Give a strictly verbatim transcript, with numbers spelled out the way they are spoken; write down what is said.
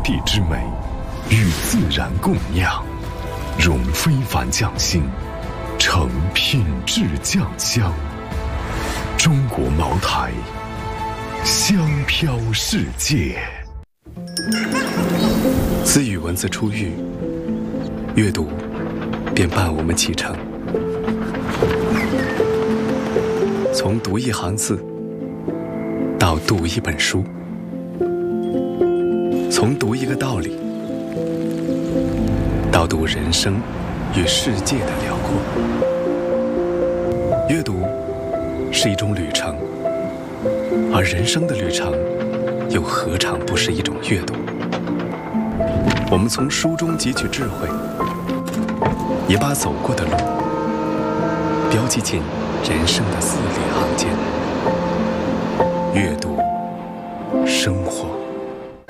地之美，与自然共酿，融非凡匠心，成品质酱香。中国茅台，香飘世界。 自与文字初遇，阅读便伴我们启程。从读一行字到读一本书，从读一个道理到读人生与世界的辽阔。阅读是一种旅程，而人生的旅程又何尝不是一种阅读？我们从书中汲取智慧，也把走过的路标记进人生的字里行间。阅读，生活。